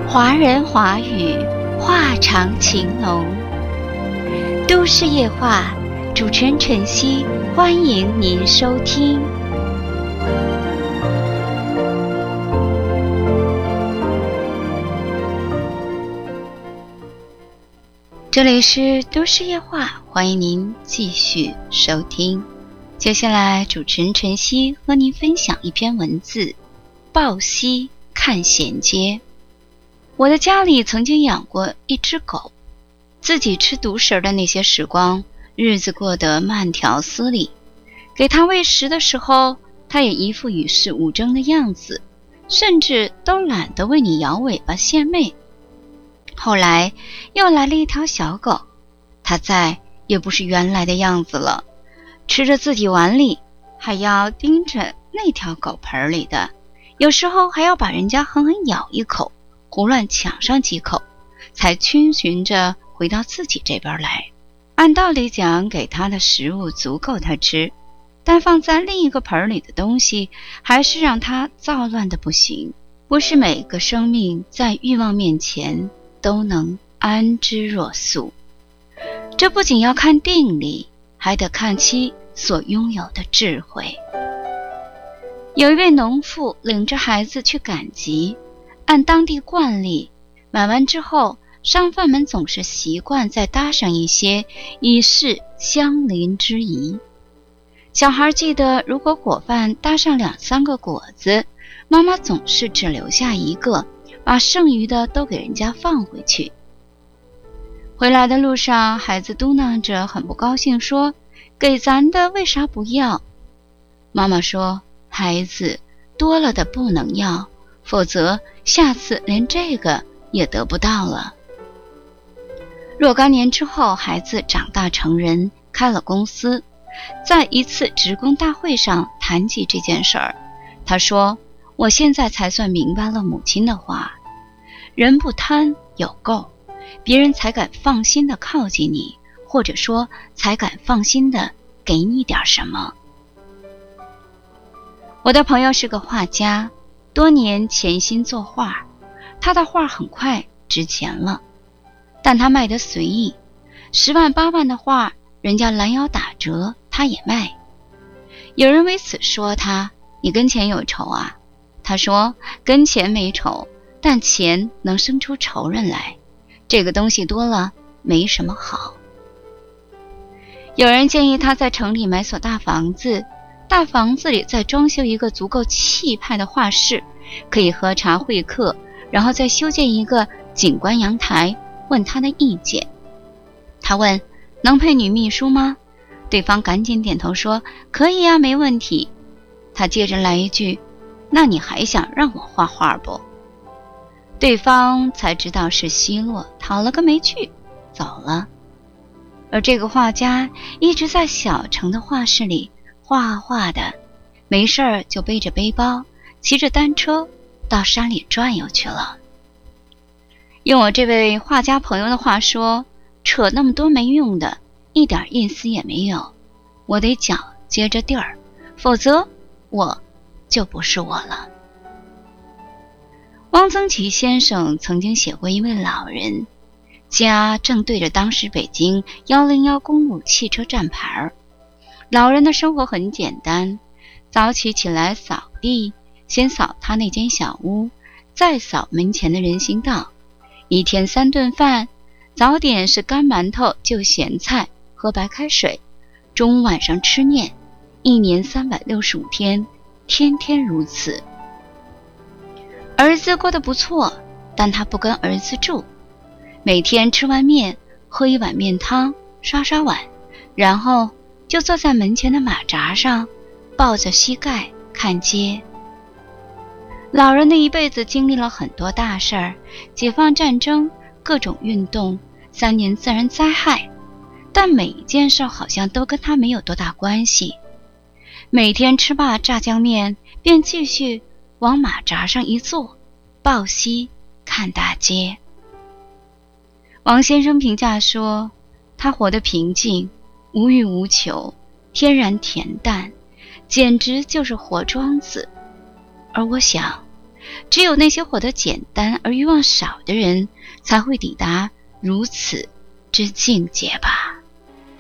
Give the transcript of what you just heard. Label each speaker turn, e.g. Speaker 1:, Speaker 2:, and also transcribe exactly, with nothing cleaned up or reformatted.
Speaker 1: 华人华语，话长情浓。都市夜话，主持人晨曦，欢迎您收听。这里是都市夜话，欢迎您继续收听。接下来，主持人晨曦和您分享一篇文字：抱膝看衔接。我的家里曾经养过一只狗，自己吃独食的那些时光，日子过得慢条斯理。给它喂食的时候，它也一副与世无争的样子，甚至都懒得为你摇尾巴献媚。后来又来了一条小狗，它再也不是原来的样子了，吃着自己碗里，还要盯着那条狗盆里的，有时候还要把人家狠狠咬一口，胡乱抢上几口，才逡巡着回到自己这边来。按道理讲，给它的食物足够它吃，但放在另一个盆里的东西还是让它躁乱的不行。不是每个生命在欲望面前都能安之若素，这不仅要看定力，还得看其所拥有的智慧。有一位农妇领着孩子去赶集，按当地惯例，买完之后，商贩们总是习惯再搭上一些，以示相邻之谊。小孩记得，如果果贩搭上两三个果子，妈妈总是只留下一个，把剩余的都给人家放回去。回来的路上，孩子嘟囔着很不高兴说，给咱的为啥不要？妈妈说，孩子，多了的不能要，否则下次连这个也得不到了。若干年之后，孩子长大成人，开了公司，在一次职工大会上谈起这件事儿，他说，我现在才算明白了母亲的话，人不贪有够，别人才敢放心的靠近你，或者说才敢放心的给你点什么。我的朋友是个画家，多年潜心作画，他的画很快值钱了，但他卖得随意，十万八万的画，人家拦腰打折，他也卖。有人为此说他，你跟钱有仇啊？他说，跟钱没仇，但钱能生出仇人来，这个东西多了没什么好。有人建议他在城里买所大房子，大房子里再装修一个足够气派的画室，可以喝茶会客，然后再修建一个景观阳台，问他的意见。他问，能配女秘书吗？对方赶紧点头说，可以啊，没问题。他接着来一句，那你还想让我画画不？对方才知道是奚落，讨了个没趣，走了。而这个画家一直在小城的画室里画画的，没事儿就背着背包，骑着单车到山里转悠去了。用我这位画家朋友的话说，扯那么多没用的，一点意思也没有，我得脚接着地儿，否则我就不是我了。汪曾祺先生曾经写过一位老人，家正对着当时北京一零一公路汽车站牌。老人的生活很简单，早起起来扫地，先扫他那间小屋，再扫门前的人行道。一天三顿饭，早点是干馒头就咸菜，喝白开水，中午晚上吃面，一年三百六十五天，天天如此。儿子过得不错，但他不跟儿子住，每天吃完面，喝一碗面汤，刷刷碗，然后就坐在门前的马扎上，抱着膝盖看街。老人的一辈子经历了很多大事儿，解放战争，各种运动，三年自然灾害，但每一件事好像都跟他没有多大关系。每天吃罢炸酱面，便继续往马扎上一坐，抱膝看大街。王先生评价说，他活得平静，无欲无求，天然恬淡，简直就是活庄子。而我想， 只有那些活得简单而欲望少的人，才会抵达如此之境界吧。